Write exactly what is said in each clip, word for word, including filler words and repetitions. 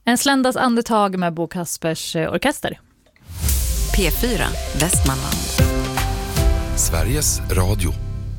En sländas andetag med Bo Kaspers orkester. P fyra, Västmanland. Sveriges Radio.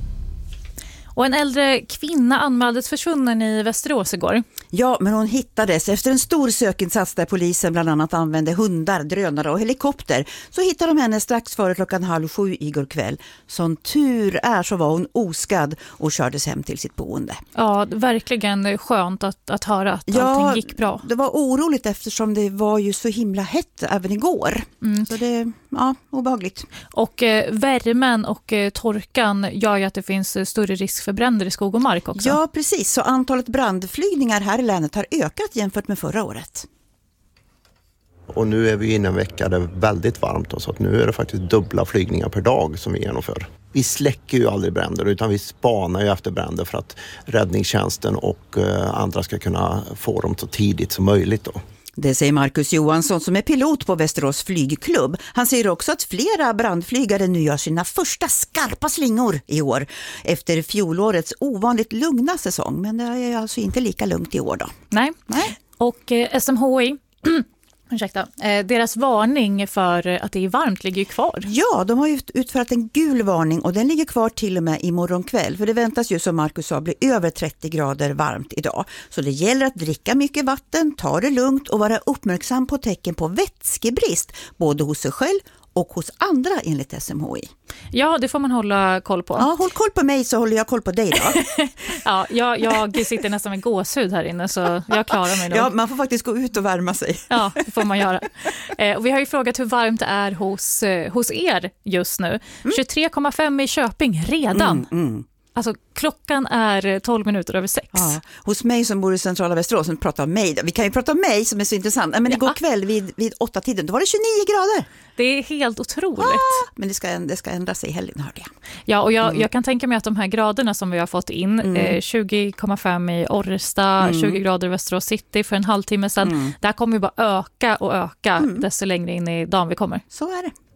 Och en äldre kvinna anmäldes försvunnen i Västerås igår. Ja, men hon hittades efter en stor sökinsats där polisen bland annat använde hundar, drönare och helikopter. Så hittade de henne strax före klockan halv sju igår kväll. Som tur är så var hon oskadd och kördes hem till sitt boende. Ja, verkligen skönt att, att höra att ja, allting gick bra. Det var oroligt eftersom det var ju så himla hett även igår. Mm. Så det, ja, obehagligt. Och eh, värmen och eh, torkan gör ju att det finns eh, större risk för bränder i skog och mark också. Ja, precis. Så antalet brandflygningar här i länet har ökat jämfört med förra året. Och nu är vi inne en vecka där det är väldigt varmt och så att nu är det faktiskt dubbla flygningar per dag som vi genomför. Vi släcker ju aldrig bränder utan vi spanar ju efter bränder för att räddningstjänsten och eh, andra ska kunna få dem så tidigt som möjligt då. Det säger Marcus Johansson som är pilot på Västerås flygklubb. Han säger också att flera brandflygare nu gör sina första skarpa slingor i år efter fjolårets ovanligt lugna säsong. Men det är alltså inte lika lugnt i år då. Nej, Nej. och eh, S M H I... Ursäkta. Eh, deras varning för att det är varmt ligger ju kvar. Ja, de har ju utfört en gul varning och den ligger kvar till och med imorgon kväll. För det väntas ju som Marcus sa bli över trettio grader varmt idag. Så det gäller att dricka mycket vatten, ta det lugnt och vara uppmärksam på tecken på vätskebrist. Både hos sig själv och hos andra enligt S M H I. Ja, det får man hålla koll på. Ja, håll koll på mig så håller jag koll på dig då. ja, jag, jag sitter nästan med gåshud här inne så jag klarar mig nog. Ja, man får faktiskt gå ut och värma sig. Ja, det får man göra. Eh, och vi har ju frågat hur varmt det är hos, eh, hos er just nu. Mm. tjugotre komma fem i Köping redan. Mm, mm. Alltså klockan är tolv minuter över sex. Ja, hos mig som bor i centrala Västerås, som pratar om mig. Vi kan ju prata om mig som är så intressant. Men igår ja. kväll vid, vid åtta tiden, då var det tjugonio grader. Det är helt otroligt. Ah, men det ska, det ska ändra sig i helgen, hörde jag. Ja, och jag, mm. jag kan tänka mig att de här graderna som vi har fått in, mm. eh, tjugo komma fem i Orresta, mm. tjugo grader i Västerås City för en halvtimme sedan. Mm. Där kommer ju bara öka och öka mm. desto längre in i dagen vi kommer. Så är det.